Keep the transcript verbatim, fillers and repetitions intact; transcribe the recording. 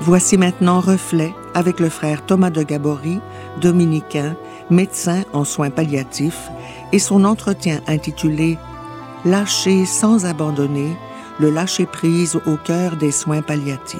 Voici maintenant Reflet avec le frère Thomas de Gabory, dominicain, médecin en soins palliatifs, et son entretien intitulé « Lâcher sans abandonner, le lâcher-prise au cœur des soins palliatifs ».